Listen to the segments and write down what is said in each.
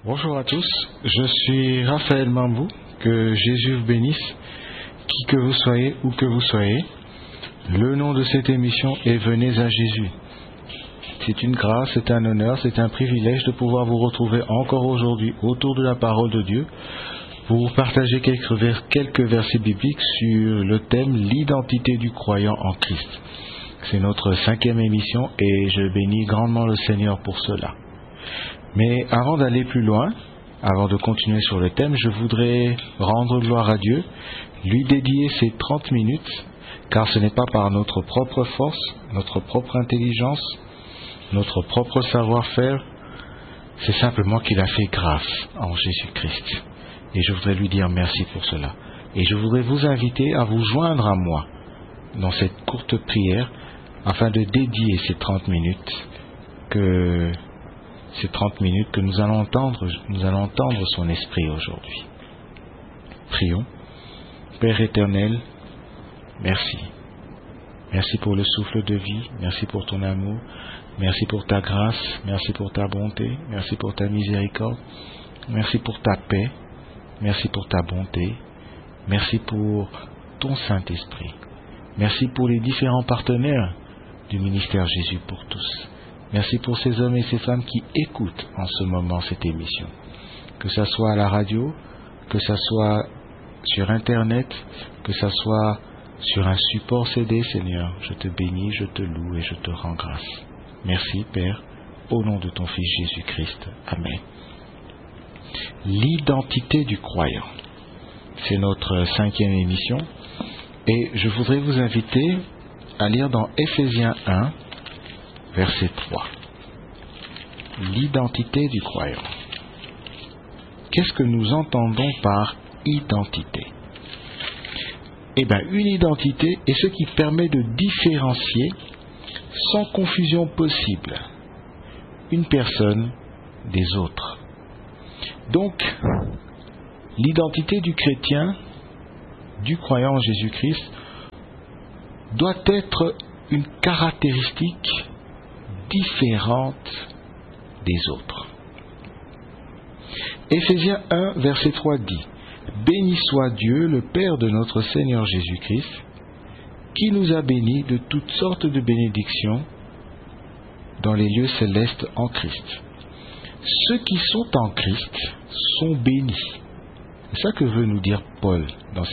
Bonjour à tous, je suis Raphaël Mambou, que Jésus vous bénisse, qui que vous soyez, où que vous soyez. Le nom de cette émission est Venez à Jésus. C'est une grâce, c'est un honneur, c'est un privilège de pouvoir vous retrouver encore aujourd'hui autour de la parole de Dieu pour partager quelques versets bibliques sur le thème l'identité du croyant en Christ. C'est notre 5e émission et je bénis grandement le Seigneur pour cela. Mais avant d'aller plus loin, avant de continuer sur le thème, je voudrais rendre gloire à Dieu, lui dédier ces 30 minutes, car ce n'est pas par notre propre force, notre propre intelligence, notre propre savoir-faire, c'est simplement qu'il a fait grâce en Jésus-Christ. Et je voudrais lui dire merci pour cela. Et je voudrais vous inviter à vous joindre à moi dans cette courte prière, afin de dédier ces 30 minutes que nous allons entendre son esprit aujourd'hui. Prions. Père éternel, merci. Merci pour le souffle de vie, merci pour ton amour, merci pour ta grâce, merci pour ta bonté, merci pour ta miséricorde, merci pour ta paix, merci pour ta bonté, merci pour ton Saint-Esprit. Merci pour les différents partenaires du ministère Jésus pour tous. Merci pour ces hommes et ces femmes qui écoutent en ce moment cette émission. Que ça soit à la radio, que ça soit sur Internet, que ça soit sur un support CD, Seigneur. Je te bénis, je te loue et je te rends grâce. Merci, Père, au nom de ton Fils Jésus-Christ. Amen. L'identité du croyant. C'est notre 5e émission. Et je voudrais vous inviter à lire dans Éphésiens 1, verset 3. L'identité du croyant. Qu'est-ce que nous entendons par identité? Eh bien, une identité est ce qui permet de différencier, sans confusion possible, une personne des autres. Donc, l'identité du chrétien, du croyant en Jésus-Christ, doit être une caractéristique différente des autres. Éphésiens 1, verset 3 dit « Béni soit Dieu, le Père de notre Seigneur Jésus-Christ, qui nous a bénis de toutes sortes de bénédictions dans les lieux célestes en Christ. Ceux qui sont en Christ sont bénis. » C'est ça que veut nous dire Paul dans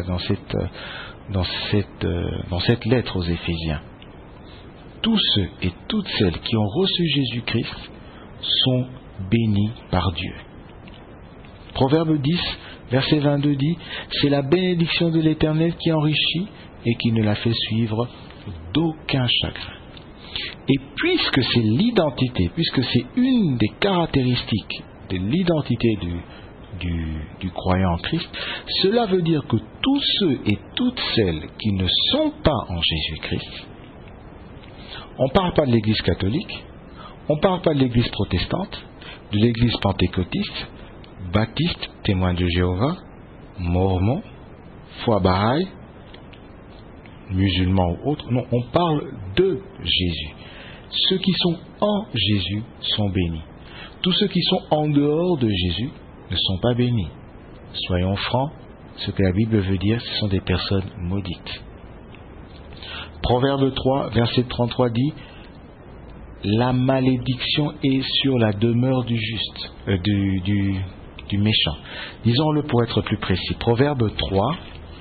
cette lettre aux Éphésiens. Tous ceux et toutes celles qui ont reçu Jésus-Christ sont bénis par Dieu. Proverbe 10, verset 22 dit « C'est la bénédiction de l'Éternel qui enrichit et qui ne la fait suivre d'aucun chagrin. » Et puisque c'est l'identité, puisque c'est une des caractéristiques de l'identité du croyant en Christ, cela veut dire que tous ceux et toutes celles qui ne sont pas en Jésus-Christ, on ne parle pas de l'Église catholique, on ne parle pas de l'Église protestante, de l'Église pentecôtiste, baptiste, témoin de Jéhovah, mormon, foi Bahaï, musulman ou autre. Non, on parle de Jésus. Ceux qui sont en Jésus sont bénis. Tous ceux qui sont en dehors de Jésus ne sont pas bénis. Soyons francs, ce que la Bible veut dire, ce sont des personnes maudites. Proverbe 3, verset 33 dit « La malédiction est sur la demeure du juste, du méchant. » Disons-le pour être plus précis. Proverbe 3,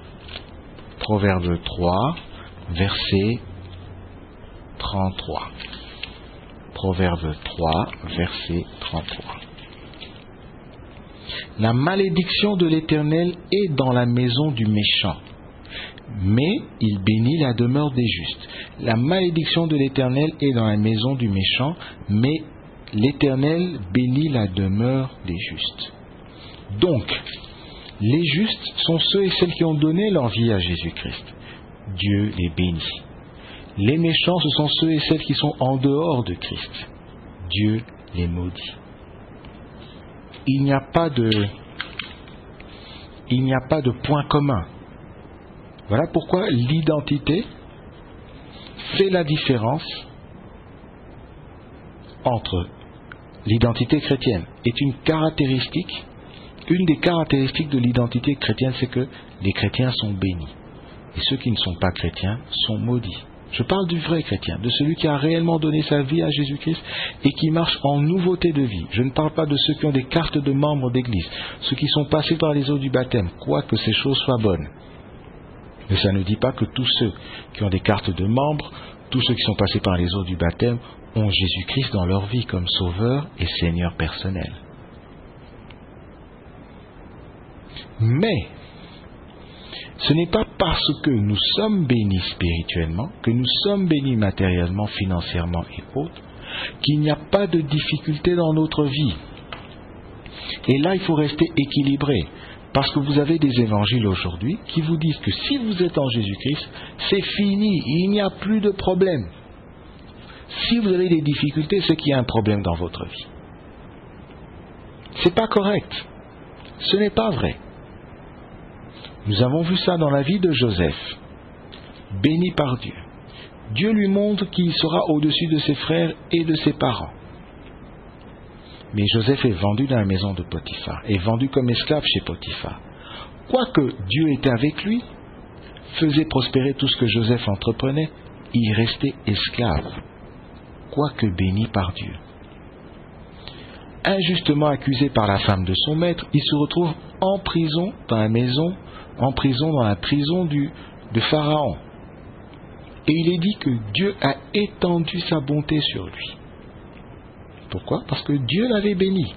verset 33. Proverbe 3, verset 33. La malédiction de l'Éternel est dans la maison du méchant, mais il bénit la demeure des justes. La malédiction de l'Éternel est dans la maison du méchant, mais l'Éternel bénit la demeure des justes. Donc, les justes sont ceux et celles qui ont donné leur vie à Jésus-Christ. Dieu les bénit. Les méchants, ce sont ceux et celles qui sont en dehors de Christ. Dieu les maudit. Il n'y a pas de point commun. Voilà pourquoi l'identité fait la différence entre l'identité chrétienne est une caractéristique. Une des caractéristiques de l'identité chrétienne, c'est que les chrétiens sont bénis. Et ceux qui ne sont pas chrétiens sont maudits. Je parle du vrai chrétien, de celui qui a réellement donné sa vie à Jésus-Christ et qui marche en nouveauté de vie. Je ne parle pas de ceux qui ont des cartes de membres d'église, ceux qui sont passés par les eaux du baptême, quoique ces choses soient bonnes. Mais ça ne dit pas que tous ceux qui ont des cartes de membres, tous ceux qui sont passés par les eaux du baptême, ont Jésus-Christ dans leur vie comme sauveur et Seigneur personnel. Mais ce n'est pas parce que nous sommes bénis spirituellement, que nous sommes bénis matériellement, financièrement et autres, qu'il n'y a pas de difficulté dans notre vie. Et là, il faut rester équilibré, parce que vous avez des évangiles aujourd'hui qui vous disent que si vous êtes en Jésus-Christ, c'est fini, il n'y a plus de problème. Si vous avez des difficultés, c'est qu'il y a un problème dans votre vie. C'est pas correct. Ce n'est pas vrai. Nous avons vu ça dans la vie de Joseph, béni par Dieu. Dieu lui montre qu'il sera au-dessus de ses frères et de ses parents. Mais Joseph est vendu dans la maison de Potiphar, est vendu comme esclave chez Potiphar. Quoique Dieu était avec lui, faisait prospérer tout ce que Joseph entreprenait, il restait esclave, quoique béni par Dieu. Injustement accusé par la femme de son maître, il se retrouve en prison dans la maison, en prison dans la prison de Pharaon. Et il est dit que Dieu a étendu sa bonté sur lui. Pourquoi? Parce que Dieu l'avait béni.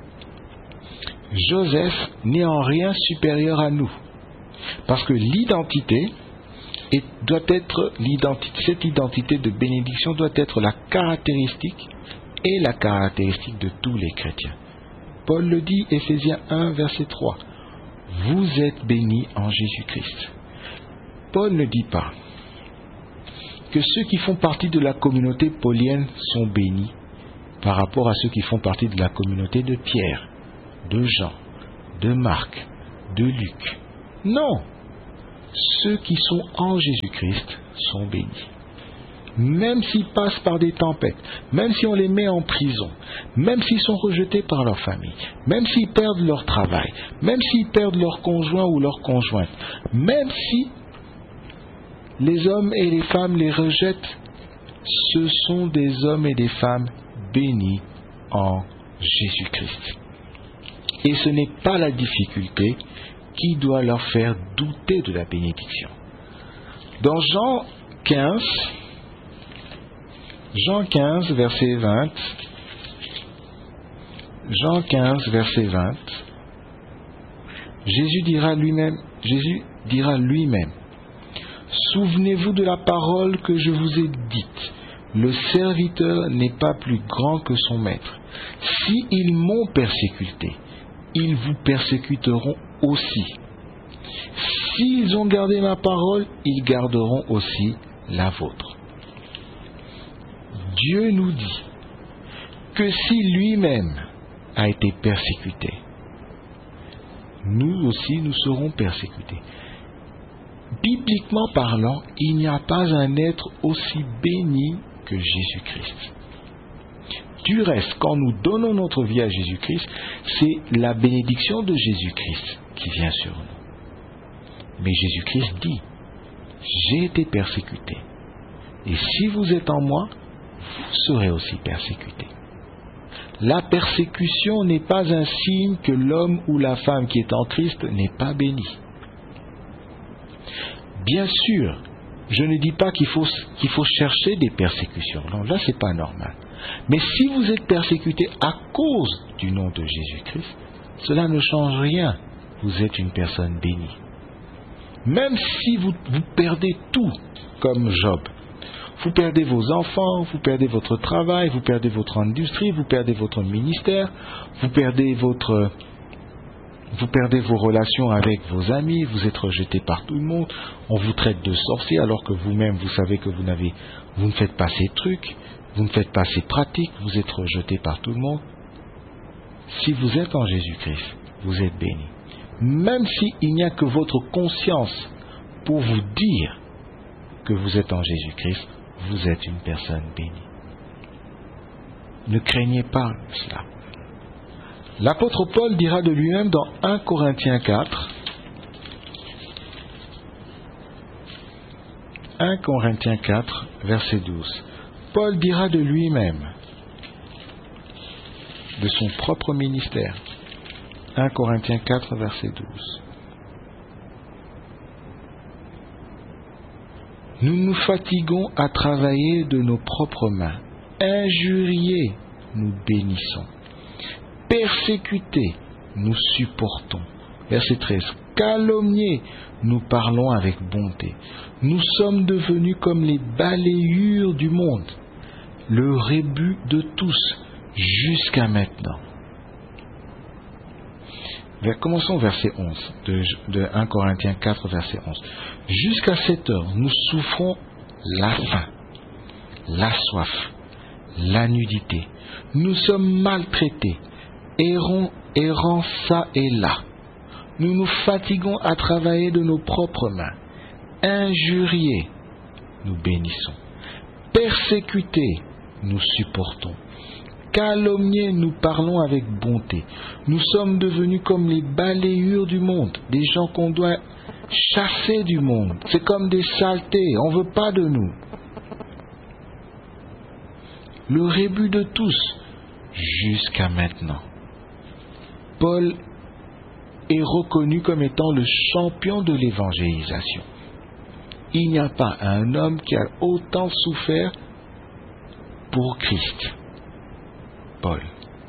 Joseph n'est en rien supérieur à nous. Parce que l'identité doit être cette identité de bénédiction doit être la caractéristique et la caractéristique de tous les chrétiens. Paul le dit, Éphésiens 1, verset 3. Vous êtes bénis en Jésus-Christ. Paul ne dit pas que ceux qui font partie de la communauté paulienne sont bénis par rapport à ceux qui font partie de la communauté de Pierre, de Jean, de Marc, de Luc. Non! Ceux qui sont en Jésus-Christ sont bénis. Même s'ils passent par des tempêtes, même si on les met en prison, même s'ils sont rejetés par leur famille, même s'ils perdent leur travail, même s'ils perdent leur conjoint ou leur conjointe, même si les hommes et les femmes les rejettent, ce sont des hommes et des femmes bénis en Jésus-Christ. Et ce n'est pas la difficulté qui doit leur faire douter de la bénédiction. Dans Jean 15, verset 20, Jean 15, verset 20, Jésus dira lui-même, souvenez-vous de la parole que je vous ai dite, le serviteur n'est pas plus grand que son maître. S'ils m'ont persécuté, ils vous persécuteront aussi. S'ils ont gardé ma parole, ils garderont aussi la vôtre. Dieu nous dit que si lui-même a été persécuté, nous aussi nous serons persécutés. Bibliquement parlant, il n'y a pas un être aussi béni que Jésus-Christ. Du reste, quand nous donnons notre vie à Jésus-Christ, c'est la bénédiction de Jésus-Christ qui vient sur nous. Mais Jésus-Christ dit, j'ai été persécuté. Et si vous êtes en moi, vous serez aussi persécutés. La persécution n'est pas un signe que l'homme ou la femme qui est en Christ n'est pas béni. Bien sûr, je ne dis pas qu'il faut chercher des persécutions. Non, là, c'est pas normal. Mais si vous êtes persécuté à cause du nom de Jésus-Christ, cela ne change rien. Vous êtes une personne bénie. Même si vous perdez tout, comme Job, vous perdez vos enfants, vous perdez votre travail, vous perdez votre industrie, vous perdez votre ministère, vous perdez vos relations avec vos amis, vous êtes rejeté par tout le monde, on vous traite de sorcier alors que vous-même vous savez que vous ne faites pas ces trucs, vous ne faites pas ces pratiques, vous êtes rejeté par tout le monde. Si vous êtes en Jésus-Christ, vous êtes béni. Même s'il n'y a que votre conscience pour vous dire que vous êtes en Jésus-Christ, vous êtes une personne bénie. Ne craignez pas cela. L'apôtre Paul dira de lui-même dans 1 Corinthiens 4, 1 Corinthiens 4, verset 12. Paul dira de lui-même, de son propre ministère. 1 Corinthiens 4, verset 12. Nous nous fatiguons à travailler de nos propres mains. Injuriés, nous bénissons. Persécutés, nous supportons. Verset 13. Calomniés, nous parlons avec bonté. Nous sommes devenus comme les balayures du monde, le rébut de tous, jusqu'à maintenant. Commençons verset 11 de 1 Corinthiens 4, verset 11. Jusqu'à cette heure, nous souffrons la faim, la soif, la nudité. Nous sommes maltraités, errons ça et là. Nous nous fatiguons à travailler de nos propres mains. Injuriés, nous bénissons. Persécutés, nous supportons. Calomniés, nous parlons avec bonté. Nous sommes devenus comme les balayures du monde, des gens qu'on doit chasser du monde. C'est comme des saletés, on ne veut pas de nous. Le rébut de tous, jusqu'à maintenant. Paul est reconnu comme étant le champion de l'évangélisation. Il n'y a pas un homme qui a autant souffert pour Christ. Paul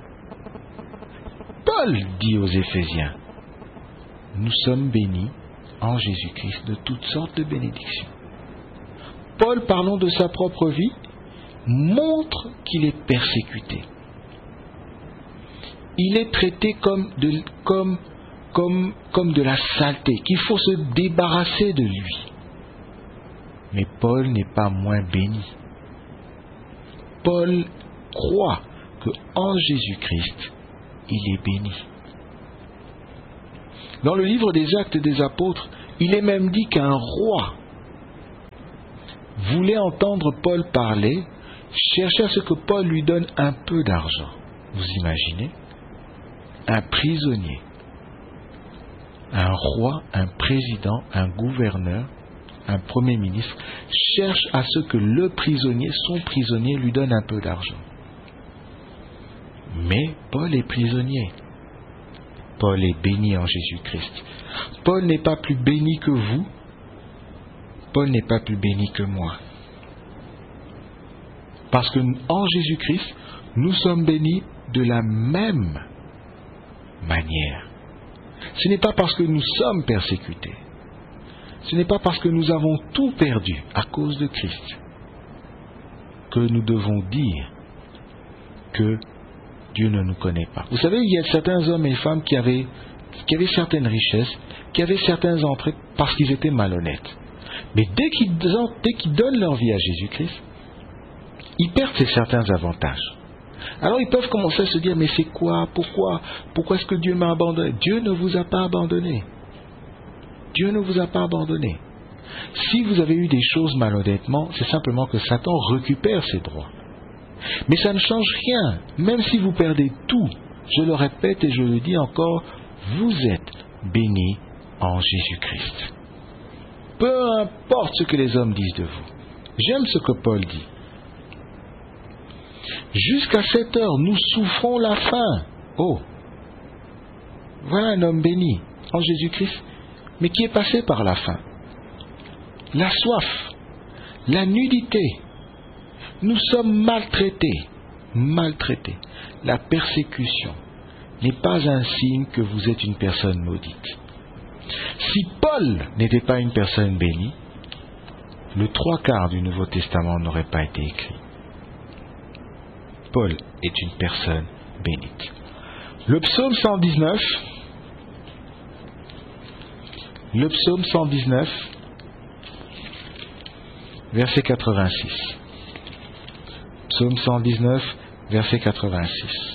dit aux Éphésiens, nous sommes bénis en Jésus-Christ de toutes sortes de bénédictions. Paul, parlant de sa propre vie, montre qu'il est persécuté. Il est traité comme de la saleté, qu'il faut se débarrasser de lui. Mais Paul n'est pas moins béni. Paul croit qu'en Jésus-Christ, il est béni. Dans le livre des Actes des Apôtres, il est même dit qu'un roi voulait entendre Paul parler, cherchait à ce que Paul lui donne un peu d'argent. Vous imaginez? Un prisonnier, un roi, un président, un gouverneur, un premier ministre, cherche à ce que le prisonnier, son prisonnier, lui donne un peu d'argent. Mais Paul est prisonnier. Paul est béni en Jésus-Christ. Paul n'est pas plus béni que vous. Paul n'est pas plus béni que moi. Parce que en Jésus-Christ, nous sommes bénis de la même manière. Ce n'est pas parce que nous sommes persécutés. Ce n'est pas parce que nous avons tout perdu à cause de Christ que nous devons dire que Dieu ne nous connaît pas. Vous savez, il y a certains hommes et femmes qui avaient certaines richesses, qui avaient certains entrées parce qu'ils étaient malhonnêtes. Mais dès qu'ils donnent leur vie à Jésus-Christ, ils perdent ces certains avantages. Alors ils peuvent commencer à se dire, mais c'est quoi? Pourquoi est-ce que Dieu m'a abandonné? Dieu ne vous a pas abandonné. Dieu ne vous a pas abandonné. Si vous avez eu des choses malhonnêtement, c'est simplement que Satan récupère ses droits. Mais ça ne change rien. Même si vous perdez tout, je le répète et je le dis encore, vous êtes bénis en Jésus-Christ. Peu importe ce que les hommes disent de vous. J'aime ce que Paul dit. Jusqu'à cette heure, nous souffrons la faim. Oh, voilà un homme béni en Jésus-Christ, mais qui est passé par la faim, la soif, la nudité. Nous sommes maltraités. La persécution n'est pas un signe que vous êtes une personne maudite. Si Paul n'était pas une personne bénie, le 3/4 du Nouveau Testament n'aurait pas été écrit. Paul est une personne bénite. Le psaume 119, verset 86. Psaume 119, verset 86.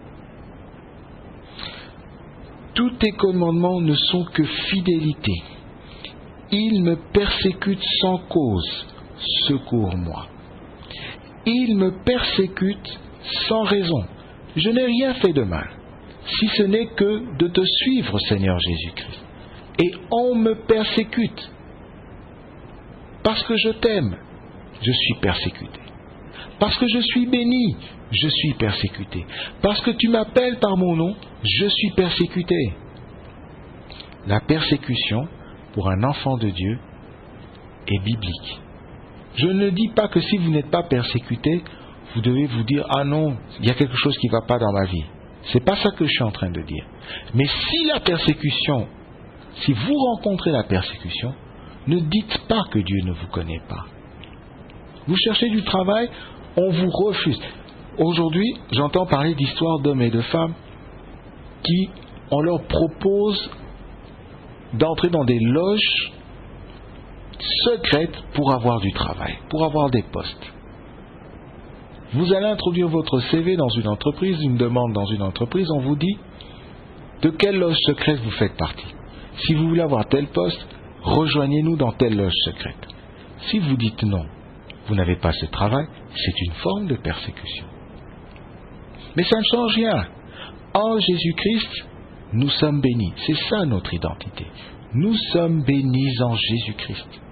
Tous tes commandements ne sont que fidélité. Ils me persécutent sans cause. Secours-moi. Ils me persécutent sans raison. Je n'ai rien fait de mal, si ce n'est que de te suivre, Seigneur Jésus-Christ. Et on me persécute. Parce que je t'aime, je suis persécuté. Parce que je suis béni, je suis persécuté. Parce que tu m'appelles par mon nom, je suis persécuté. La persécution, pour un enfant de Dieu, est biblique. Je ne dis pas que si vous n'êtes pas persécuté, vous devez vous dire « Ah non, il y a quelque chose qui ne va pas dans ma vie ». Ce n'est pas ça que je suis en train de dire. Mais si la persécution, si vous rencontrez la persécution, ne dites pas que Dieu ne vous connaît pas. Vous cherchez du travail, on vous refuse. Aujourd'hui, j'entends parler d'histoires d'hommes et de femmes qui, on leur propose d'entrer dans des loges secrètes pour avoir du travail, pour avoir des postes. Vous allez introduire votre CV dans une entreprise, une demande dans une entreprise, on vous dit de quelle loge secrète vous faites partie. Si vous voulez avoir tel poste, rejoignez-nous dans telle loge secrète. Si vous dites non, vous n'avez pas ce travail, c'est une forme de persécution. Mais ça ne change rien. En Jésus-Christ, nous sommes bénis. C'est ça notre identité. Nous sommes bénis en Jésus-Christ.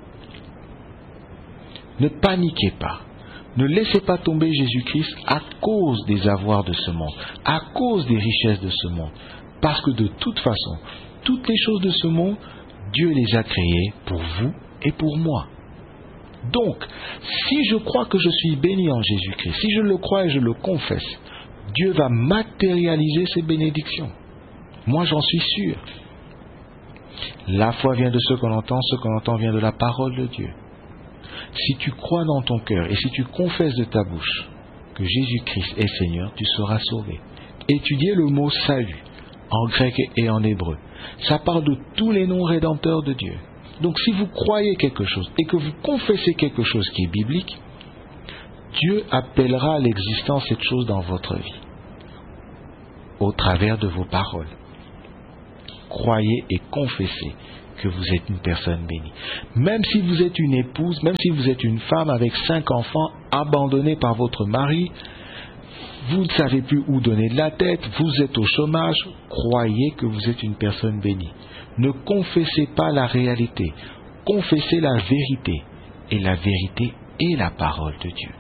Ne paniquez pas. Ne laissez pas tomber Jésus-Christ à cause des avoirs de ce monde, à cause des richesses de ce monde. Parce que de toute façon, toutes les choses de ce monde, Dieu les a créées pour vous et pour moi. Donc, si je crois que je suis béni en Jésus-Christ, si je le crois et je le confesse, Dieu va matérialiser ses bénédictions. Moi, j'en suis sûr. La foi vient de ce qu'on entend vient de la parole de Dieu. Si tu crois dans ton cœur et si tu confesses de ta bouche que Jésus-Christ est Seigneur, tu seras sauvé. Étudiez le mot salut en grec et en hébreu. Ça parle de tous les noms rédempteurs de Dieu. Donc si vous croyez quelque chose et que vous confessez quelque chose qui est biblique, Dieu appellera à l'existence cette chose dans votre vie, au travers de vos paroles. Croyez et confessez que vous êtes une personne bénie. Même si vous êtes une épouse, même si vous êtes une femme avec 5 enfants abandonnés par votre mari, vous ne savez plus où donner de la tête, vous êtes au chômage, croyez que vous êtes une personne bénie. Ne confessez pas la réalité, confessez la vérité, et la vérité est la parole de Dieu.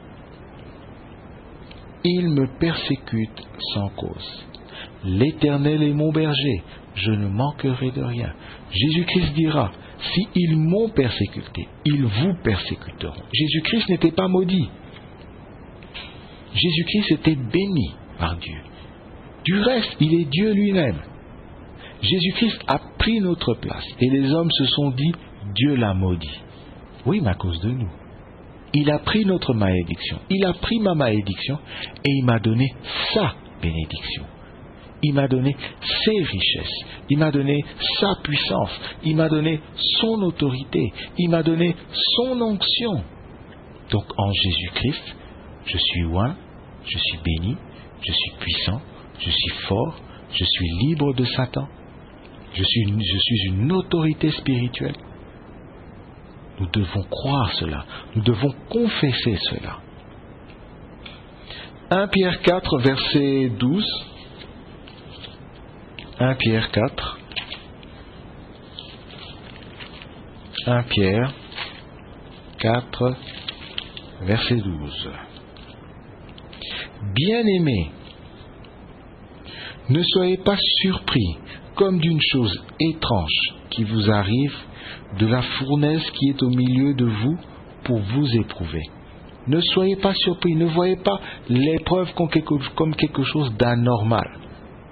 Il me persécute sans cause. L'Éternel est mon berger, je ne manquerai de rien. Jésus-Christ dira, si ils m'ont persécuté, ils vous persécuteront. Jésus-Christ n'était pas maudit. Jésus-Christ était béni par Dieu. Du reste, il est Dieu lui-même. Jésus-Christ a pris notre place et les hommes se sont dit, Dieu l'a maudit. Oui, mais à cause de nous. Il a pris notre malédiction. Il a pris ma malédiction et il m'a donné sa bénédiction. Il m'a donné ses richesses. Il m'a donné sa puissance. Il m'a donné son autorité. Il m'a donné son onction. Donc en Jésus-Christ, je suis loin, je suis béni, je suis puissant, je suis fort, je suis libre de Satan. Je suis une autorité spirituelle. Nous devons croire cela. Nous devons confesser cela. 1 Pierre 4, verset 12. 1 Pierre 4. 1 Pierre 4, verset 12. Bien-aimés, ne soyez pas surpris comme d'une chose étrange qui vous arrive de la fournaise qui est au milieu de vous pour vous éprouver. Ne soyez pas surpris, ne voyez pas l'épreuve comme quelque chose d'anormal. Pourquoi ?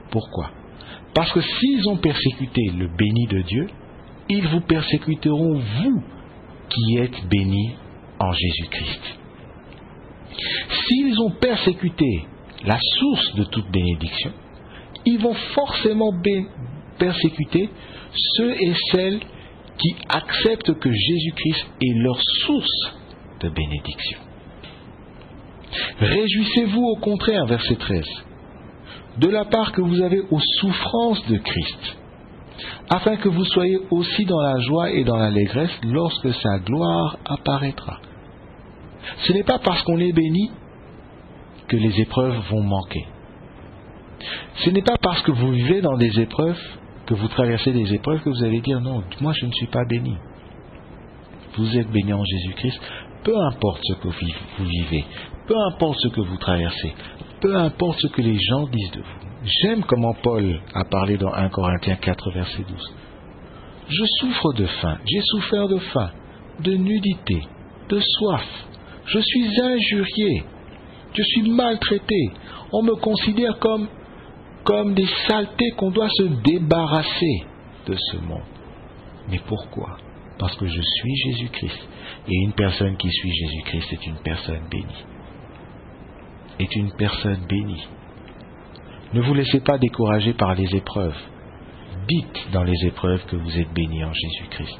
Parce que s'ils ont persécuté le béni de Dieu, ils vous persécuteront vous qui êtes bénis en Jésus-Christ. S'ils ont persécuté la source de toute bénédiction, ils vont forcément persécuter ceux et celles qui acceptent que Jésus-Christ est leur source de bénédiction. Réjouissez-vous au contraire, verset 13, de la part que vous avez aux souffrances de Christ, afin que vous soyez aussi dans la joie et dans l'allégresse lorsque sa gloire apparaîtra. Ce n'est pas parce qu'on est béni que les épreuves vont manquer. Ce n'est pas parce que vous vivez dans des épreuves, que vous traversez des épreuves, que vous allez dire non, moi je ne suis pas béni. Vous êtes béni en Jésus-Christ, peu importe ce que vous vivez, peu importe ce que vous traversez, peu importe ce que les gens disent de vous. J'aime comment Paul a parlé dans 1 Corinthiens 4, verset 12. Je souffre de faim, j'ai souffert de faim, de nudité, de soif. Je suis injurié, je suis maltraité. On me considère comme des saletés qu'on doit se débarrasser de ce monde. Mais pourquoi? Parce que je suis Jésus-Christ. Et une personne qui suit Jésus-Christ est une personne bénie. Est une personne bénie. Ne vous laissez pas décourager par les épreuves. Dites dans les épreuves que vous êtes bénis en Jésus-Christ.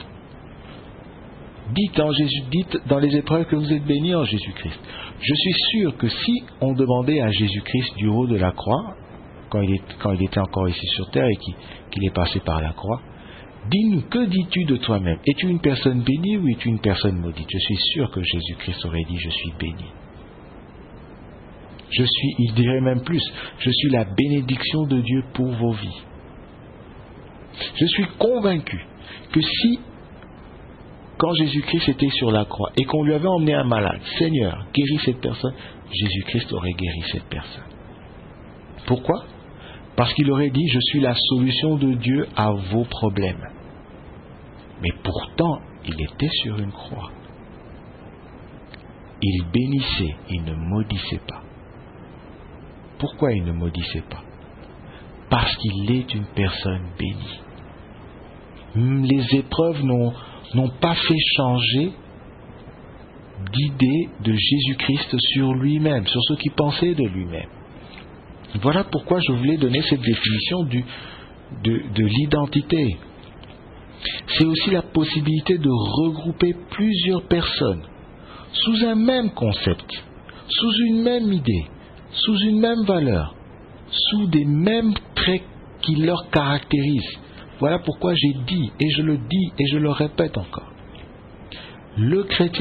Dites dans les épreuves que vous êtes bénis en Jésus-Christ. Je suis sûr que si on demandait à Jésus-Christ du haut de la croix, quand il était encore ici sur terre et qu'il est passé par la croix, dis-nous, que dis-tu de toi-même? Es-tu une personne bénie ou es-tu une personne maudite? Je suis sûr que Jésus-Christ aurait dit, je suis béni. Il dirait même plus, je suis la bénédiction de Dieu pour vos vies. Je suis convaincu que si, quand Jésus-Christ était sur la croix et qu'on lui avait emmené un malade, Seigneur, guéris cette personne, Jésus-Christ aurait guéri cette personne. Pourquoi? Parce qu'il aurait dit, je suis la solution de Dieu à vos problèmes. Mais pourtant, il était sur une croix. Il bénissait, il ne maudissait pas. Pourquoi il ne maudissait pas? Parce qu'il est une personne bénie. Les épreuves n'ont pas fait changer d'idée de Jésus-Christ sur lui-même, sur ce qu'il pensait de lui-même. Voilà pourquoi je voulais donner cette définition de l'identité. C'est aussi la possibilité de regrouper plusieurs personnes sous un même concept, sous une même idée, sous une même valeur, sous des mêmes traits qui leur caractérisent. Voilà pourquoi j'ai dit, et je le dis, et je le répète encore. Le chrétien